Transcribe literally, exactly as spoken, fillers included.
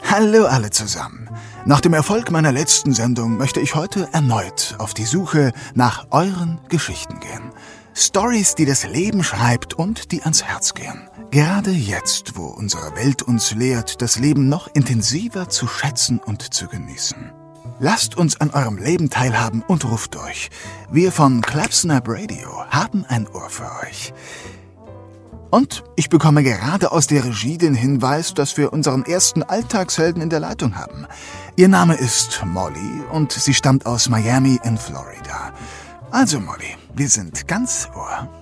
Hallo alle zusammen. Nach dem Erfolg meiner letzten Sendung möchte ich heute erneut auf die Suche nach euren Geschichten gehen. Stories, die das Leben schreibt und die ans Herz gehen. Gerade jetzt, wo unsere Welt uns lehrt, das Leben noch intensiver zu schätzen und zu genießen. Lasst uns an eurem Leben teilhaben und ruft durch. Wir von Clapsnap Radio haben ein Ohr für euch. Und ich bekomme gerade aus der Regie den Hinweis, dass wir unseren ersten Alltagshelden in der Leitung haben. Ihr Name ist Molly und sie stammt aus Miami in Florida. Also Molly, wir sind ganz Ohr.